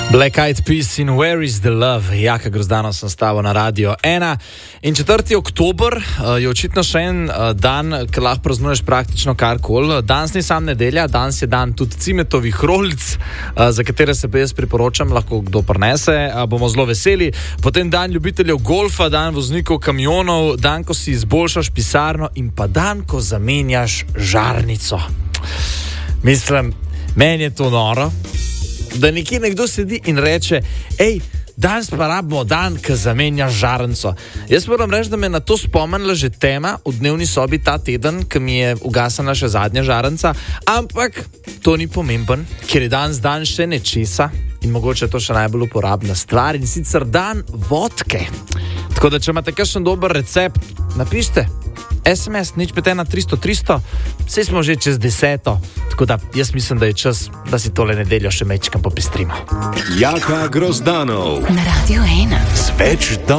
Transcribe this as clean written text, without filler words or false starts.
Black Eyed Peas in Where is the Love? Jaka Grozdano sem stavil na Radio 1. In 4. oktober je očitno še en dan, ki lahko praznuješ praktično karkoli. Danes ni sam nedelja, danes je dan tudi cimetovih rolc, za katere se pa jaz priporočam, lahko kdo prinese, bomo zelo veseli. Potem dan ljubiteljev golfa, dan voznikov kamionov, dan, ko si izboljšaš pisarno in pa dan, ko zamenjaš žarnico. Mislim, meni je to noro, da nekje nekdo sedi in reče, danes pa rabimo dan, ko zamenjaš žarnico. Jaz moram reči, da me na to spomnila že tema v dnevni sobi ta teden, ko mi je ugasnila še zadnja žarnica, ampak to ni pomemben, ker je danes dan še nečesa in mogoče je to še najbolj uporabna stvar in sicer dan vodke. Tako da, če imate kakšen dober recept, napišite SMS 051 300 300, saj smo že čez 10. Tako da jaz mislim, da je čas, da si tole nedeljo še mečkam popestrimo. Jaka Grozdanov na Radio 1. Sveč